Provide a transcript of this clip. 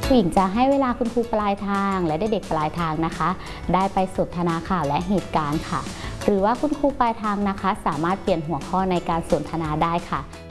ผู้หญิงจะให้เวลาคุณครูปลายทางและเด็กๆปลายทางนะคะได้ไปสนทนาข่าวและเหตุการณ์ค่ะหรือว่าคุณครูปลายทางนะคะสามารถเปลี่ยนหัวข้อในการสนทนาได้ค่ะ